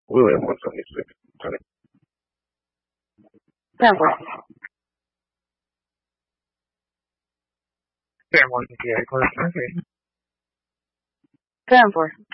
William 176. Turn it. 10 4. 10 1 58, clear. 10 4.